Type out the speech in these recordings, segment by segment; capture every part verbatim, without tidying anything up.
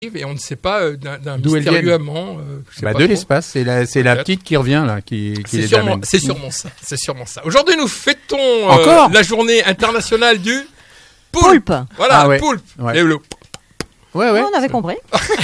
et on ne sait pas euh, d'un, d'un D'où mystérieux amant. Euh, bah de trop. L'espace, c'est la, c'est la petite qui revient là, qui, qui c'est, les sûrement, amène. c'est sûrement ça. C'est sûrement ça. Aujourd'hui, nous fêtons euh, Encore la journée internationale du poulpe. Poulpe. Voilà, ah ouais. poulpe. Ouais. Et le... Ouais, ouais. On avait compris.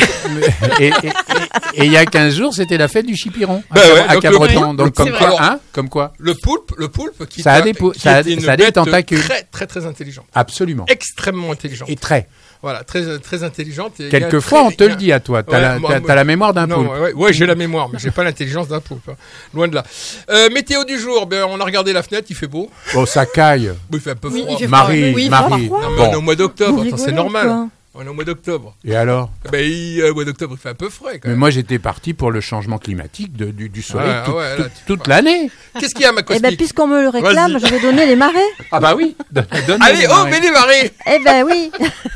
et il y a quinze jours, c'était la fête du chipiron bah à, ouais, à donc Cabreton. Le, donc comme quoi, alors, hein, comme quoi. Le poulpe, le poulpe qui, ça a des, pou- qui ça a, est une ça a des bête tentacules. Très, très, très intelligente. Absolument. Extrêmement intelligente. Et très. Voilà, très, très intelligente. Et quelquefois, très, on te le dit à toi. T'as, ouais, la, moi, t'as, moi, t'as la mémoire d'un non, poulpe. Ouais, ouais, ouais, j'ai la mémoire, mais j'ai pas l'intelligence d'un poulpe. Hein. Loin de là. Euh, météo du jour, ben, on a regardé la fenêtre, il fait beau. Oh, ça caille. Il fait un peu oui, froid. Il fait Marie, oui, Marie. Non, mais bon. on est au mois d'octobre, attends, c'est normal. Quoi. On est au mois d'octobre. Et alors ben, il, euh, au mois d'octobre, il fait un peu frais quand Mais même. moi, j'étais parti pour le changement climatique de, du, du soleil Ah, tout, ouais, tout, là, toute tu... l'année. Qu'est-ce qu'il y a, ma Eh cosmique? ben, puisqu'on me le réclame, Vas-y. je vais donner les marées. Ah bah oui. Donne Allez, oh, mais les marées. Eh ben oui.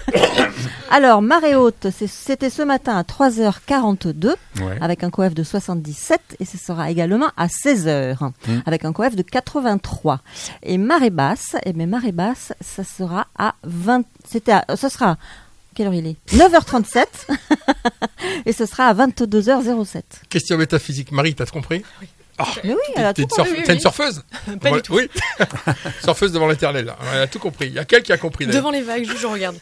Alors, marée haute, c'est, c'était ce matin à trois heures quarante-deux, Ouais. avec un coef de soixante-dix-sept, et ce sera également à seize heures, Mmh. avec un coef de quatre-vingt-trois. Et marée basse, eh ben marée basse, ça sera à vingt, c'était à, ça sera, quelle heure il est? neuf heures trente-sept, et ce sera à vingt-deux heures zéro sept. Question métaphysique. Marie, t'as compris? Oui. Oh, Mais oui, elle a t'es, tout t'es, une surf... compris, oui, t'es une oui. surfeuse? Pas Ouais, du tout. Oui. Surfeuse devant l'éternel. Là. Elle a tout compris. Il y a quelqu'un qui a compris. D'ailleurs. Devant les vagues, je, je regarde.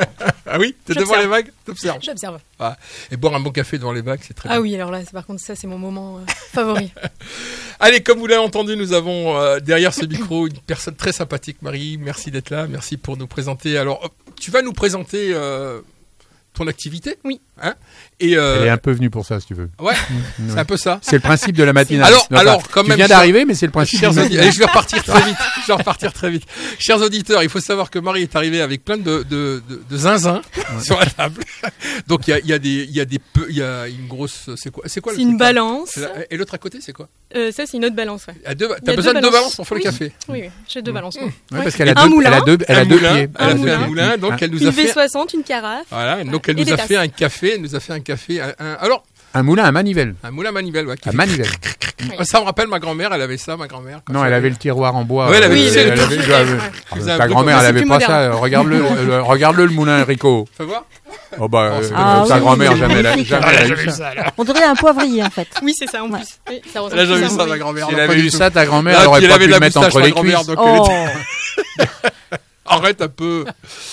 Ah oui? T'es J'observe. devant les vagues? T'observes. J'observe. Ah. Et boire un bon café devant les vagues, c'est très Ah bien. oui, alors là, c'est, par contre, ça, c'est mon moment euh, favori. Allez, comme vous l'avez entendu, nous avons euh, derrière ce micro une personne très sympathique. Marie, merci d'être là. Merci pour nous présenter. Alors, hop, tu vas nous présenter euh, ton activité? Oui. Hein? Et euh, Elle est un peu venue pour ça, si tu veux. ouais, Mmh, c'est ouais. un peu ça. C'est le principe de la matinale. Alors- Non, alors, enfin, quand tu même, viens cher- d'arriver, mais c'est le principe. Chers du auditeurs, allez, je vais repartir très vite. Je vais repartir très vite. Chers auditeurs, il faut savoir que Marie est arrivée avec plein de, de, de, de zinzin sur la table. Donc il y a, il y a des, il y a des peu, il y a une grosse, c'est quoi, c'est quoi le C'est une truc, là balance. C'est la- Et l'autre à côté, c'est quoi? Euh, ça, c'est une autre balance, ouais. À deux, Il y t'as a besoin deux de deux balances. balances pour faire Oui. le café. Oui, oui, j'ai deux balances. Mmh. Ouais, Ouais. parce qu'elle a Un deux, moulin. elle a deux, elle a Un deux moulin, pieds. Elle a Un fait moulin. un moulin, donc Un- elle nous Une a V fait. soixante, une carafe. Voilà, donc elle Et nous a des fait un café. Elle nous a fait un café. Un, un- alors, Un moulin à manivelle. un moulin à manivelle, ouais. Qui À fait- manivelle. Ah, ça me rappelle ma grand-mère. Elle avait ça, ma grand-mère. quand Non, je- elle avait le tiroir en bois. Ouais, elle avait- Euh, oui, elle le- avait- le- elle avait- ouais. Ah, faisait un Ta peu grand-mère, comme- elle c'est avait plus pas moderne. ça. Regarde-le, euh, regarde-le le moulin, Enrico. Fais voir. Oh bah, Oh, euh, c'est Ah ta oui, grand-mère, oui, jamais elle a magnifique. jamais Elle elle a a jamais eu vu ça. ça. là. On dirait un poivrier, en fait. Oui, c'est ça, en Ouais. plus. Oui, ça ressemble Elle a jamais plus vu à un ça, bruit. ma grand-mère. Si non, elle pas avait du eu tout. ça, ta grand-mère, Là, elle aurait puis elle pas avait pu de le la mettre moustache, entre ma les grand-mère, cuisses. donc Oh. elle était- Arrête un peu.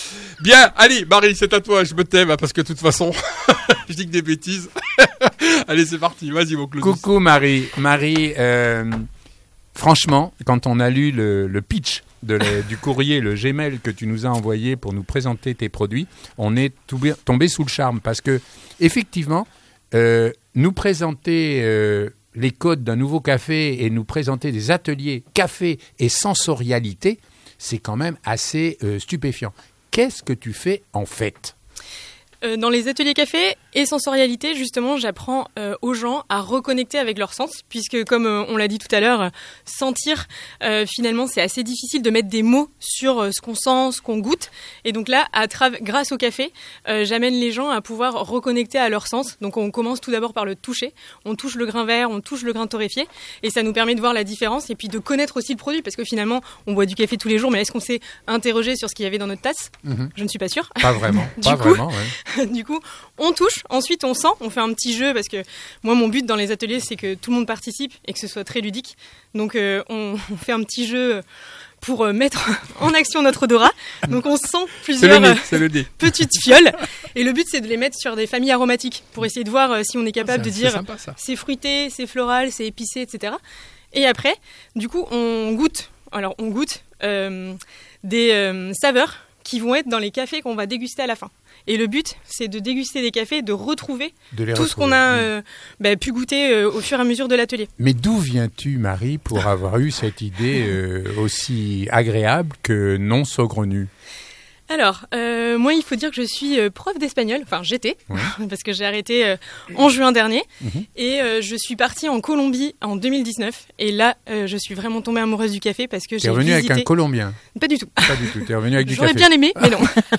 Bien, allez, Marie, c'est à toi. Je me t'aime, hein, parce que de toute façon, je dis que des bêtises. Allez, c'est parti. Vas-y, mon Claudius. Coucou Marie. Marie, euh, franchement, quand on a lu le, le pitch de la- du courrier, le Gmail que tu nous as envoyé pour nous présenter tes produits, on est tombé, tombé sous le charme parce que, effectivement, euh, nous présenter euh, les codes d'un nouveau café et nous présenter des ateliers café et sensorialité, c'est quand même assez euh, stupéfiant. Qu'est-ce que tu fais en fait ? Euh, dans les ateliers café et sensorialité, justement, j'apprends euh, aux gens à reconnecter avec leurs sens, puisque comme euh, on l'a dit tout à l'heure, euh, sentir, euh, finalement, c'est assez difficile de mettre des mots sur euh, ce qu'on sent, ce qu'on goûte. Et donc là, à tra- grâce au café, euh, j'amène les gens à pouvoir reconnecter à leurs sens. Donc on commence tout d'abord par le toucher. On touche le grain vert, on touche le grain torréfié, et ça nous permet de voir la différence et puis de connaître aussi le produit, parce que finalement, on boit du café tous les jours, mais est-ce qu'on s'est interrogé sur ce qu'il y avait dans notre tasse ? Mhm. Je ne suis pas sûre. Pas vraiment. Du Pas coup- vraiment, ouais. Du coup, on touche, ensuite on sent, on fait un petit jeu parce que moi mon but dans les ateliers c'est que tout le monde participe et que ce soit très ludique. Donc euh, on, on fait un petit jeu pour euh, mettre en action notre odorat. Donc on sent C'est le plusieurs nez, euh, c'est le nez. petites fioles et le but c'est de les mettre sur des familles aromatiques pour essayer de voir euh, si on est capable C'est- de c'est dire sympa, ça. c'est fruité, c'est floral, c'est épicé, et cetera. Et après, du coup on goûte. Alors on goûte euh, des euh, saveurs qui vont être dans les cafés qu'on va déguster à la fin. Et le but, c'est de déguster des cafés, de retrouver De les tout ce qu'on retrouver. a euh, bah, pu goûter euh, au fur et à mesure de l'atelier. Mais d'où viens-tu, Marie, pour avoir eu cette idée euh, aussi agréable que non saugrenue ? Alors, euh, moi, il faut dire que je suis euh, prof d'espagnol, enfin j'étais, Ouais. parce que j'ai arrêté euh, en juin dernier, Mhm. et euh, je suis partie en Colombie en deux mille dix-neuf, et là, euh, je suis vraiment tombée amoureuse du café parce que T'es j'ai revenu visité... avec un Colombien. Pas du tout. Pas du tout. T'es revenu avec du J'aurais café. bien aimé, mais non.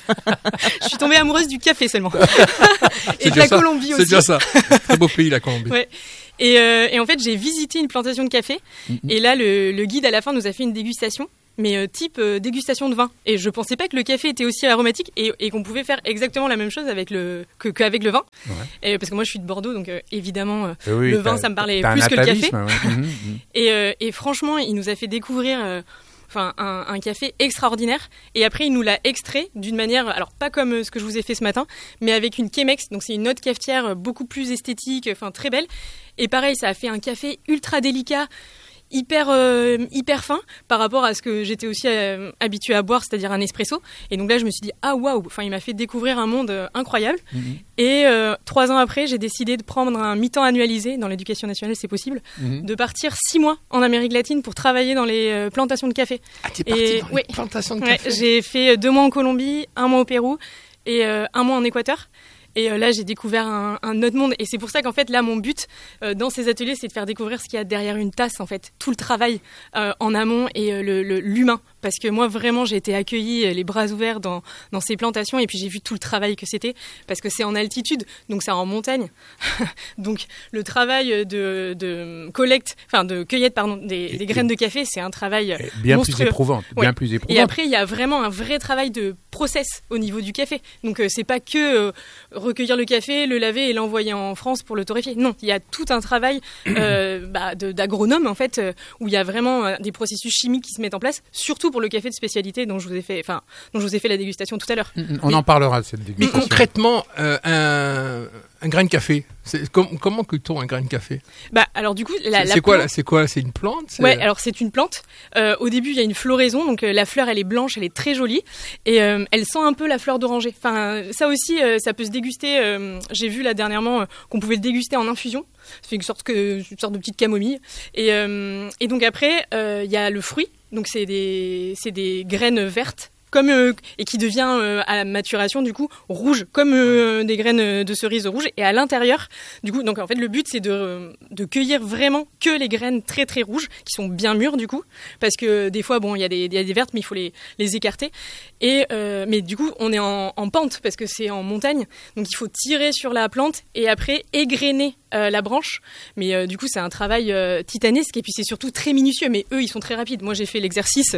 Je suis tombée amoureuse du café seulement. C'est et de déjà la ça. Colombie C'est aussi. déjà ça. Très beau pays, la Colombie. Ouais. Et, euh, et en fait, j'ai visité une plantation de café. Mhm. Et là, le, le guide, à la fin, nous a fait une dégustation. mais euh, type euh, dégustation de vin. Et je pensais pas que le café était aussi aromatique et, et qu'on pouvait faire exactement la même chose avec le que qu'avec le vin. Ouais. Et, parce que moi je suis de Bordeaux, donc euh, évidemment euh, oui, le vin ça me parlait plus que le café. Ouais. et, euh, et franchement, il nous a fait découvrir euh, enfin un, un café extraordinaire. Et après, il nous l'a extrait d'une manière, alors pas comme euh, ce que je vous ai fait ce matin, mais avec une Chemex. Donc c'est une autre cafetière euh, beaucoup plus esthétique, enfin très belle. Et pareil, ça a fait un café ultra délicat. hyper euh, hyper fin par rapport à ce que j'étais aussi euh, habituée à boire, c'est-à-dire un espresso. Et donc là, je me suis dit ah waouh, enfin il m'a fait découvrir un monde euh, incroyable. Mmh. Et euh, trois ans après, j'ai décidé de prendre un mi-temps annualisé dans l'éducation nationale, c'est possible, mmh. de partir six mois en Amérique latine pour travailler dans les euh, plantations de café. Ah, t'es partie et, dans les ouais, plantations de café. Ouais, j'ai fait deux mois en Colombie, un mois au Pérou et euh, un mois en Équateur. Et euh, là, j'ai découvert un, un autre monde. Et c'est pour ça qu'en fait, là, mon but euh, dans ces ateliers, c'est de faire découvrir ce qu'il y a derrière une tasse, en fait. Tout le travail euh, en amont et euh, le, le, l'humain. Parce que moi, vraiment, j'ai été accueillie euh, les bras ouverts dans, dans ces plantations. Et puis, j'ai vu tout le travail que c'était. Parce que c'est en altitude, donc c'est en montagne. Donc, le travail de, de collecte, enfin, de cueillette, pardon, des, des graines de café, c'est un travail bien monstrueux. plus éprouvant. Bien ouais. plus éprouvant. Et après, il y a vraiment un vrai travail de process au niveau du café. Donc, euh, c'est pas que... Euh, recueillir le café, le laver et l'envoyer en France pour le torréfier. Non, il y a tout un travail euh, bah, de, d'agronome en fait, euh, où il y a vraiment euh, des processus chimiques qui se mettent en place, surtout pour le café de spécialité dont je vous ai fait, enfin, dont je vous ai fait la dégustation tout à l'heure. On mais, en parlera de cette dégustation. Mais concrètement, euh, un, un grain de café, c'est, com- comment cueille-t-on un grain de café ? Bah alors du coup, la, c'est, la c'est quoi plante... C'est quoi C'est une plante c'est... Ouais, alors c'est une plante. Euh, au début, il y a une floraison, donc euh, la fleur, elle est blanche, elle est très jolie, et euh, elle sent un peu la fleur d'oranger. Enfin, ça aussi, euh, ça peut se déguster. Euh, j'ai vu là dernièrement euh, qu'on pouvait le déguster en infusion. Ça fait une sorte que une sorte de petite camomille. Et euh, et donc après, il euh, y a le fruit. Donc c'est des c'est des graines vertes. Comme euh, et qui devient euh, à la maturation du coup rouge comme euh, des graines de cerises rouges et à l'intérieur du coup donc en fait le but c'est de euh, de cueillir vraiment que les graines très très rouges qui sont bien mûres du coup parce que des fois bon il y a des il y a des vertes mais il faut les les écarter et euh, mais du coup on est en, en pente parce que c'est en montagne donc il faut tirer sur la plante et après égrener euh, la branche mais euh, du coup c'est un travail euh, titanesque et puis c'est surtout très minutieux mais eux ils sont très rapides. Moi j'ai fait l'exercice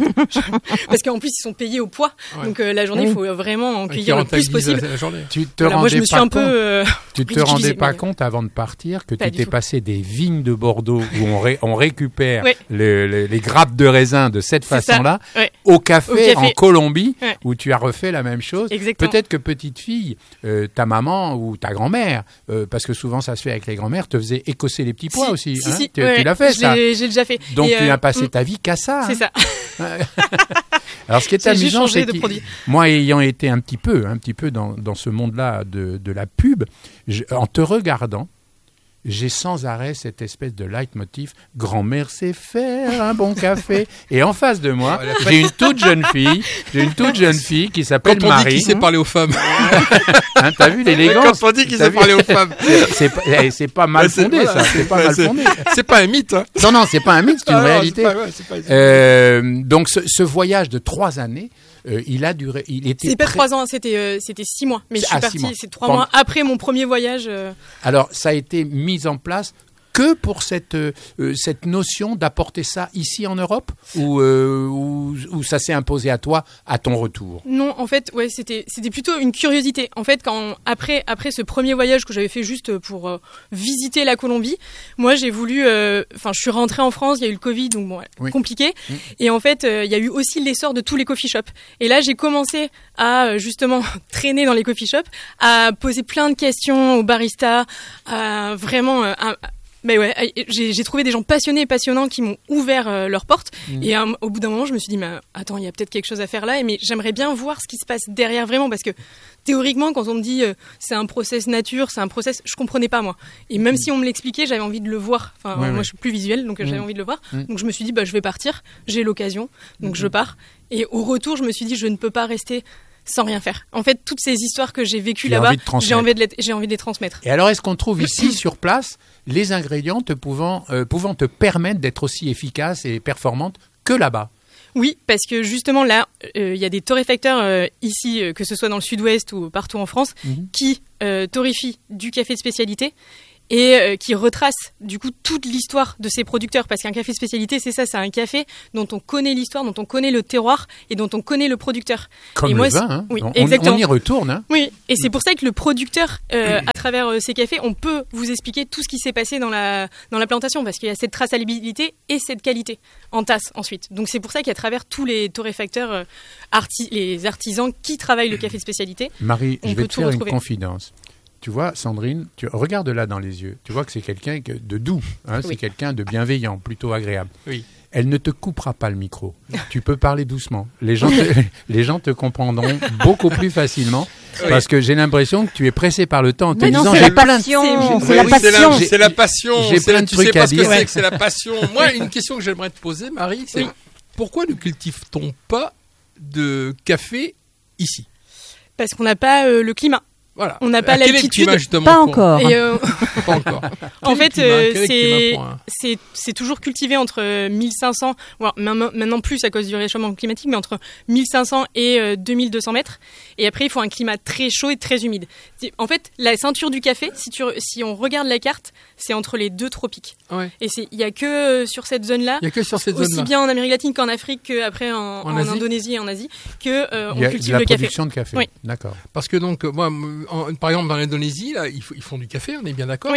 parce qu'en plus ils sont payés au poids, ouais. donc euh, la journée il oui. faut vraiment en cueillir le plus possible. La, la tu te Alors, rendais moi je me suis pas un compte, peu euh, tu te rendais pas mais... compte avant de partir que pas tu t'es passé des vignes de Bordeaux où on, ré, on récupère ouais. le, le, les grappes de raisin de cette C'est façon-là ouais. au, café, au café en Colombie ouais. où tu as refait la même chose. Exactement. Peut-être que petite fille, euh, ta maman ou ta grand-mère, euh, parce que souvent ça se fait avec les grand-mères, te faisait écosser les petits pois si, aussi. Si, hein si, tu, ouais, tu l'as fait ça. J'ai, j'ai déjà fait. Donc Et tu euh, as passé mm, ta vie qu'à ça. C'est hein. ça. Alors, ce qui est J'ai amusant, c'est que moi, ayant été un petit peu, un petit peu dans, dans ce monde-là de, de la pub, je, en te regardant, j'ai sans arrêt cette espèce de leitmotiv « Grand-mère sait faire un bon café ». Et en face de moi, j'ai une toute jeune fille, j'ai une toute jeune fille qui s'appelle Quand on Marie. dit qu'il sait parler aux femmes. Hein, t'as vu l'élégance ? Quand on dit qu'il sait parler aux femmes. C'est, c'est, c'est pas mal fondé, c'est, voilà, ça. C'est pas mal c'est, fondé. C'est pas un mythe. Hein. Non, non, c'est pas un mythe, c'est une ah, réalité. Non, c'est pas, ouais, c'est pas, c'est euh, donc, ce, ce voyage de trois années, Euh, il a duré, il était. C'est pas très... trois ans, c'était euh, c'était six mois. Mais je suis ah, partie, mois. c'est trois Pendant... mois après mon premier voyage. Euh... Alors ça a été mis en place que pour cette euh, cette notion d'apporter ça ici en Europe ou euh, ou, ou ça s'est imposé à toi à ton retour? Non, en fait, ouais, c'était c'était plutôt une curiosité. En fait, quand après après ce premier voyage que j'avais fait juste pour euh, visiter la Colombie, moi j'ai voulu, enfin, euh, je suis rentrée en France, il y a eu le Covid, donc bon, oui. compliqué. Mmh. Et en fait, il euh, y a eu aussi l'essor de tous les coffee shops. Et là, j'ai commencé à justement traîner dans les coffee shops, à poser plein de questions aux baristas, à vraiment à, Ben ouais, j'ai, j'ai trouvé des gens passionnés et passionnants qui m'ont ouvert euh, leurs portes. Mmh. Et euh, au bout d'un moment, je me suis dit, mais attends, il y a peut-être quelque chose à faire là. Mais j'aimerais bien voir ce qui se passe derrière vraiment, parce que théoriquement, quand on me dit euh, c'est un process nature, c'est un process, je comprenais pas moi. Et même mmh. si on me l'expliquait, j'avais envie de le voir. Enfin, ouais, moi, ouais. je suis plus visuelle, donc mmh. j'avais envie de le voir. Mmh. Donc je me suis dit, bah je vais partir. J'ai l'occasion, donc mmh. je pars. Et au retour, je me suis dit, je ne peux pas rester sans rien faire. En fait, toutes ces histoires que j'ai vécues j'ai là-bas, envie j'ai, envie de les, j'ai envie de les transmettre. Et alors, est-ce qu'on trouve ici, sur place, les ingrédients te pouvant, euh, pouvant te permettre d'être aussi efficace et performante que là-bas ? Oui, parce que justement là, il euh, y a des torréfacteurs euh, ici, euh, que ce soit dans le sud-ouest ou partout en France, mmh. qui euh, torréfient du café de spécialité. et euh, qui retrace du coup toute l'histoire de ces producteurs, parce qu'un café spécialité, c'est ça, c'est un café dont on connaît l'histoire, dont on connaît le terroir et dont on connaît le producteur. Comme et le moi, vin, hein. oui, on, exactement. on y retourne. Hein. Oui, et c'est pour ça que le producteur, euh, à travers euh, ces cafés, on peut vous expliquer tout ce qui s'est passé dans la dans la plantation, parce qu'il y a cette traçabilité et cette qualité en tasse ensuite. Donc c'est pour ça qu'à travers tous les torréfacteurs, euh, arti- les artisans qui travaillent le café spécialité, Marie, on je peut vais te tout faire retrouver. une confidence. Tu vois, Sandrine, tu regarde là dans les yeux. Tu vois que c'est quelqu'un que- de doux. Hein, Oui. C'est quelqu'un de bienveillant, plutôt agréable. Oui. Elle ne te coupera pas le micro. Tu peux parler doucement. Les gens te, les gens te comprendront beaucoup plus facilement Oui. parce que j'ai l'impression que tu es pressé par le temps en te Mais non, disant c'est j'ai la plein de... passion, c'est- c'est la Oui, passion. C'est la, c'est la passion. J'ai c'est plein la- de tu sais trucs pas à ce que dire. c'est que c'est la passion. Moi, une question que j'aimerais te poser, Marie, c'est Oui. pourquoi ne cultive-t-on pas de café ici? parce qu'on n'a pas euh, le climat. Voilà. On n'a pas Euh, quel est le l'altitude. climat, justement, Pas pour- encore. Et euh, Pas encore. en Quel est le fait, climat euh, Quel est le climat c'est pour un- c'est c'est toujours cultivé entre euh, mille cinq cents, voire maintenant maintenant plus à cause du réchauffement climatique, mais entre mille cinq cents et euh, deux mille deux cents mètres. Et après, il faut un climat très chaud et très humide. C'est- En fait, la ceinture du café, si tu re- si on regarde la carte, c'est entre les deux tropiques. Ouais. Et c'est il y a que euh, sur cette zone-là, Il y a que sur cette aussi zone-là. bien en Amérique latine qu'en Afrique, qu'après en, En en Asie. Indonésie et en Asie, que euh, Il y on a de cultive la le café. production de café. Oui. D'accord. Parce que donc, euh, moi, m- en- par exemple, dans l'Indonésie, là, ils, f- ils font du café, on est bien d'accord. Oui.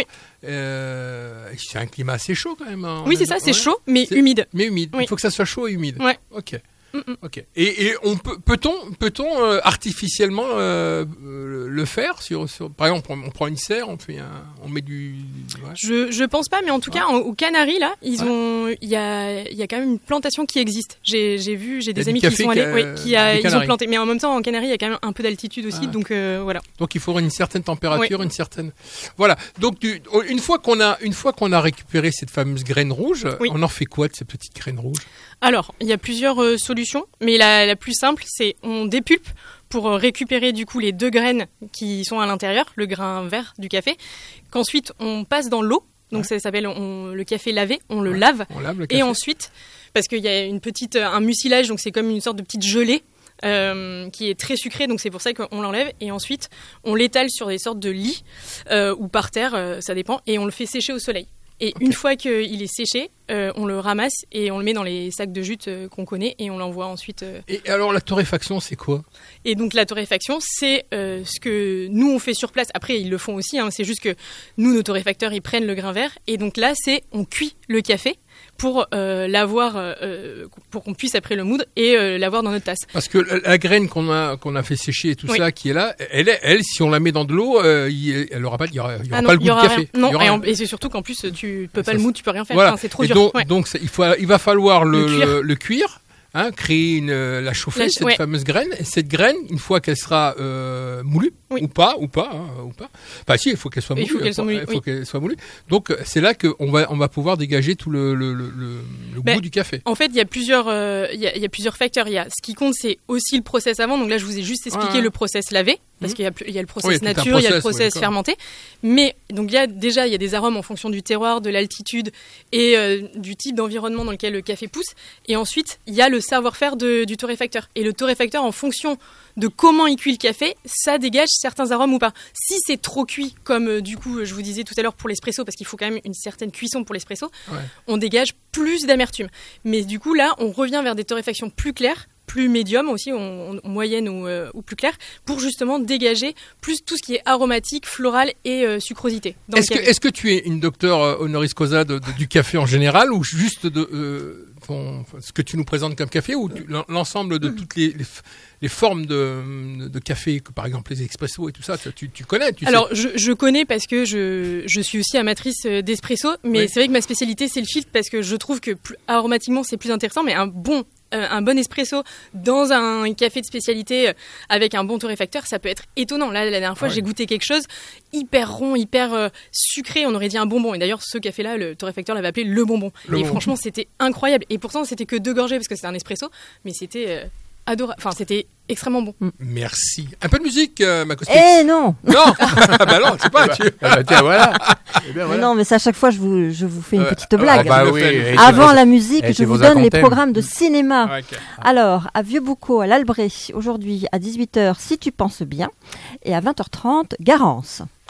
Euh, c'est un climat assez chaud quand même. hein, Oui, en c'est ça, Indo- c'est ouais. chaud, mais C'est- humide. Mais humide. Oui. Il faut que ça soit chaud et humide. Ouais. Ok. Mm, mm. Ok. Et, et on peut, peut-on, peut-on euh, artificiellement euh, euh, le faire sur, sur, par exemple, on, on prend une serre, on fait un, on met du. Ouais. Je je pense pas, mais en tout cas, en- aux Canaries là, ils Ouais. ont il y a il y a quand même une plantation qui existe. J'ai j'ai vu, j'ai Il y a des du amis qui café sont allés, ca- oui, qui a, des ils ont Canaries. planté. Mais en même temps, en Canaries, il y a quand même un peu d'altitude aussi, Ah. donc euh, voilà. Donc il faudra une certaine température, une certaine. Voilà. Donc du- une fois qu'on a, une fois qu'on a récupéré cette fameuse graine rouge, Oui. on en fait quoi de ces petites graines rouges? Alors, il y a plusieurs euh, solutions, mais la la plus simple, c'est on dépulpe pour euh, récupérer du coup les deux graines qui sont à l'intérieur, le grain vert du café, qu'ensuite on passe dans l'eau. Donc ça s'appelle on- le café lavé, on le Ouais. lave. On lave le café. Et ensuite, parce qu'il y a une petite, un mucilage, donc c'est comme une sorte de petite gelée euh, qui est très sucrée, donc c'est pour ça qu'on l'enlève. Et ensuite, on l'étale sur des sortes de lits euh, ou par terre, euh, ça dépend, et on le fait sécher au soleil. Et Ok. une fois qu'il est séché, euh, on le ramasse et on le met dans les sacs de jute euh, qu'on connaît et on l'envoie ensuite. euh. Et alors la torréfaction, c'est quoi? Et donc la torréfaction, c'est euh, ce que nous on fait sur place. Après, ils le font aussi. Hein, c'est juste que nous, nos torréfacteurs, ils prennent le grain vert et donc là, c'est on cuit le café pour euh, l'avoir, euh, pour qu'on puisse après le moudre et euh, l'avoir dans notre tasse. Parce que la, la graine qu'on a qu'on a fait sécher et tout Oui. ça qui est là, elle, est- elle, si on la met dans de l'eau, euh, il- elle aura pas, il y aura, il y aura Ah non, pas le il y goût de aura café. rien. Non, Il y aura et, rien. en- et c'est surtout qu'en plus, tu peux pas Ça, le moudre, tu peux rien faire. Voilà. Enfin, c'est trop Et dur. donc, Ouais. donc ça, il faut, il va falloir le, Le cuire. le, le cuire, hein, créer une, euh, la chauffer, La- cette ouais. fameuse graine. Et cette graine, une fois qu'elle sera euh, moulue, Oui. ou pas, ou pas, hein, ou pas. Enfin, si, il faut qu'elle soit Il moulue. faut qu'elle soit moulue, Il faut oui. qu'elle soit moulue. Donc, c'est là qu'on va, on va pouvoir dégager tout le, le, le, le, le Ben, goût du café. En fait, il y a plusieurs, euh, il y, a, il y a plusieurs facteurs. Il y a ce qui compte, c'est aussi le process avant. Donc là, je vous ai juste expliqué Ouais. le process lavé, parce Mhm. qu'il y a, plus- il y a le Oui, process tout un nature, il y a le process, oui, process d'accord. fermenté. Mais donc il y a déjà, il y a des arômes en fonction du terroir, de l'altitude et euh, du type d'environnement dans lequel le café pousse. Et ensuite, il y a le savoir-faire de- du torréfacteur. Et le torréfacteur, en fonction de comment il cuit le café, ça dégage certains arômes ou pas. Si c'est trop cuit, comme euh, du coup je vous disais tout à l'heure pour l'espresso, parce qu'il faut quand même une certaine cuisson pour l'espresso, Ouais. on dégage plus d'amertume. Mais du coup là, on revient vers des torréfactions plus claires, plus médium aussi, on, on- moyenne ou, euh, ou plus claire, pour justement dégager plus tout ce qui est aromatique, floral et euh, sucrosité. dans le Est-ce que, café. est-ce que tu es une docteure euh, honoris causa de, de- du café en général ou juste de euh, ton- enfin, ce que tu nous présentes comme café ou tu- l'en- l'ensemble de toutes les, les, f- les formes de, de café, que, par exemple les expressos et tout ça, tu, tu connais tu sais. Alors, je, je connais parce que je, je suis aussi amatrice euh, d'espresso, mais Oui. c'est vrai que ma spécialité, c'est le filtre parce que je trouve que plus, aromatiquement, c'est plus intéressant, mais un bon, euh, un bon espresso dans un café de spécialité euh, avec un bon torréfacteur, ça peut être étonnant. Là, la dernière fois, Ah ouais. j'ai goûté quelque chose hyper rond, hyper euh, sucré, on aurait dit un bonbon. Et d'ailleurs, ce café-là, le torréfacteur l'avait appelé le bonbon. Le et bonbon. franchement, c'était incroyable. Et pourtant, c'était que deux gorgées parce que c'était un espresso, mais c'était euh, adorable. Enfin, c'était extrêmement bon. Merci. Un peu de musique, euh, ma costine. Eh non Non, ah bah non, c'est pas. Tu... Ah bah, tiens, voilà. Eh bien, Mais voilà. non, mais c'est à chaque fois, je vous, je vous fais une Euh, petite ah, blague. bah, bah tu oui. le fais. et c'est Avant vos- la musique, et je c'est vous vos donne les acomptèmes. programmes de cinéma. Ah, ok. Alors, à Vieux-Boucau, à l'Albret, aujourd'hui à dix-huit heures, si tu penses bien, et à vingt heures trente, Garance.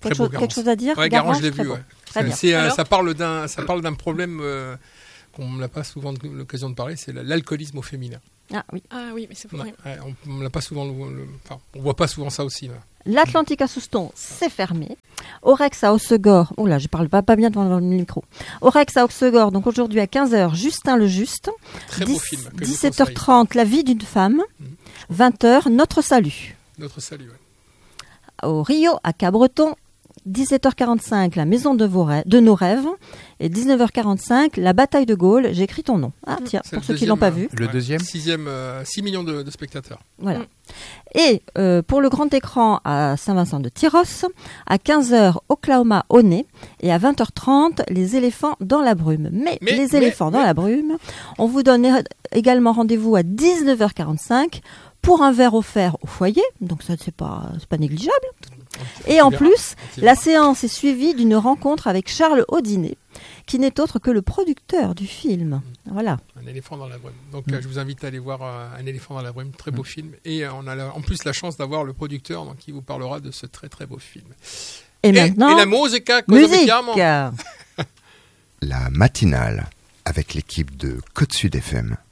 Très quelque, beau, chose, quelque Garance. chose à dire Ouais, Garance, je l'ai très vu. beau. Ouais. Très bien. C'est, euh, Alors ça parle d'un, ça parle d'un problème euh, qu'on n'a pas souvent de- l'occasion de parler, c'est l'alcoolisme au féminin. Ah oui. Ah oui, mais c'est pour Ouais, rien. ouais, on ne pas souvent, le, le- enfin, on voit pas souvent ça aussi. Là. L'Atlantique à Souston, c'est fermé. Orex à Hossegor, oh là, je parle pas, pas bien devant le micro. Orex à Hossegor, donc aujourd'hui à quinze heures, Justin le Juste. Très beau dix- film. que je vous dix-sept heures conseille. trente, La vie d'une femme. Mhm. vingt heures, Notre salut. Notre salut. Ouais. Au Rio, à Cabreton, dix-sept heures quarante-cinq, La maison de, vos rêves, de nos rêves. Et dix-neuf heures quarante-cinq, La bataille de Gaulle. J'écris ton nom. Ah tiens, C'est pour le ceux qui deuxième, l'ont pas euh, vu. Le deuxième Sixième, euh, six millions de, de spectateurs. Voilà. Mm. Et euh, pour le grand écran à Saint-Vincent de Tyros, à quinze heures, Oklahoma au nez, et à vingt heures trente, Les éléphants dans la brume. Mais, Mais, les mais, éléphants dans mais. la brume, on vous donne é- également rendez-vous à dix-neuf heures quarante-cinq pour un verre offert au foyer, donc ça c'est pas, c'est pas négligeable. Et en verra. plus, On la verra. séance est suivie d'une rencontre avec Charles Audinet, qui n'est autre que le producteur du film. Voilà. Un éléphant dans la brume. Donc euh, je vous invite à aller voir euh, Un éléphant dans la brume, très beau film. Et euh, on a la- en plus la chance d'avoir le producteur donc, qui vous parlera de ce très très beau film. Et, maintenant, et la musique, cosa musique. mettiamo La matinale avec l'équipe de Côte Sud F M.